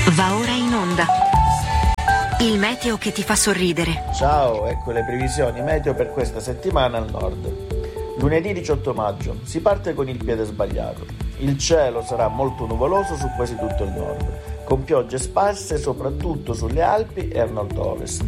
Va ora in onda. Il meteo che ti fa sorridere. Ciao, ecco le previsioni meteo per questa settimana al nord. Lunedì 18 maggio, si parte con il piede sbagliato. Il cielo sarà molto nuvoloso su quasi tutto il nord, con piogge sparse soprattutto sulle Alpi e a nord-ovest.